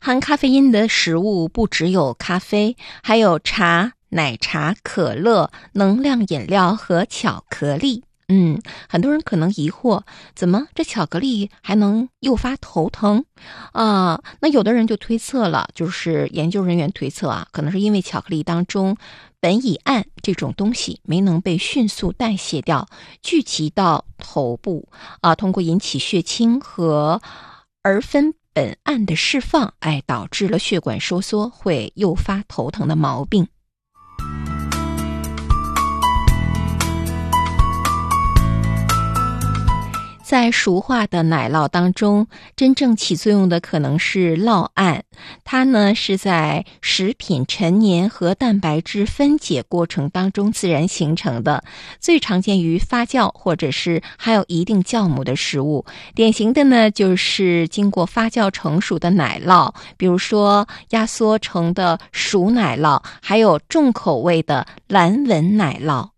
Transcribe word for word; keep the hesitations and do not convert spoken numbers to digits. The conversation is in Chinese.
含咖啡因的食物不只有咖啡，还有茶、奶茶、可乐、能量饮料和巧克力。嗯，很多人可能疑惑，怎么这巧克力还能诱发头疼啊？那有的人就推测了，就是研究人员推测啊，可能是因为巧克力当中苯乙胺这种东西没能被迅速代谢掉，聚集到头部啊，通过引起血清和儿酚苯胺的释放，哎，导致了血管收缩，会诱发头疼的毛病。在熟化的奶酪当中，真正起作用的可能是酪胺，它呢是在食品陈年和蛋白质分解过程当中自然形成的，最常见于发酵或者是含有一定酵母的食物。典型的呢就是经过发酵成熟的奶酪，比如说压缩成的熟奶酪，还有重口味的蓝纹奶酪。